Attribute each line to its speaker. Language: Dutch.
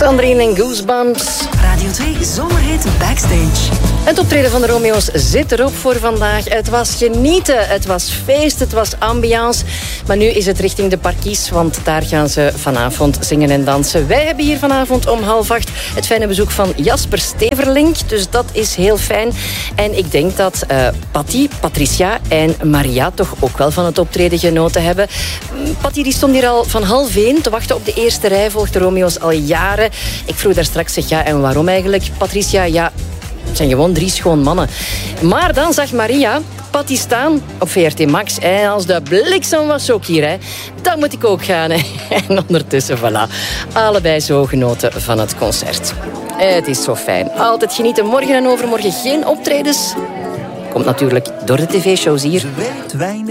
Speaker 1: Sandrine en Goosebumps.
Speaker 2: Radio 2 Zomerhit Backstage.
Speaker 1: Het optreden van de Romeo's zit erop voor vandaag. Het was genieten, het was feest, het was ambiance. Maar nu is het richting de parkies, want daar gaan ze vanavond zingen en dansen. Wij hebben hier vanavond om 7:30 het fijne bezoek van Jasper Steverlink. Dus dat is heel fijn. En ik denk dat Patty, Patricia en Maria toch ook wel van het optreden genoten hebben. Patty die stond hier al van 12:30 te wachten op de eerste rij. Volgt de Romeo's al jaren. Ik vroeg daar straks, zeg ja, en waarom eigenlijk? Patricia, ja, het zijn gewoon 3 schoon mannen. Maar dan zag Maria Patty staan op VRT Max. En als de bliksem was ook hier, hè. Dan moet ik ook gaan. Hè. En ondertussen, voilà. Allebei zo genoten van het concert. Het is zo fijn. Altijd genieten. Morgen en overmorgen geen optredens. Komt natuurlijk door de tv-shows hier.
Speaker 3: Ze weet weinig.